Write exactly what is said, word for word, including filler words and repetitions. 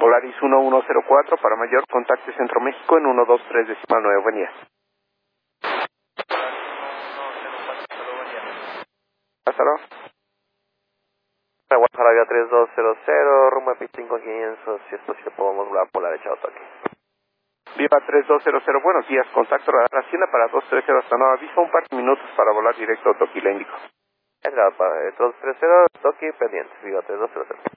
Polaris uno uno cero cuatro, para mayor contacte Centro México en uno dos tres decimal nueve, buen día. Hasta luego. Guadalajara tres dos cero cero, rumbo a Pit cinco quinientos, si es posible podemos volar por la derecha de ataque. Viva tres dos cero cero, buenos días, contacto radar Hacienda para dos tres cero hasta nueva aviso, un par de minutos para volar directo a Toquila, Índico. Edgar, para dos tres cero, Toki pendiente, Viva tres dos cero cero.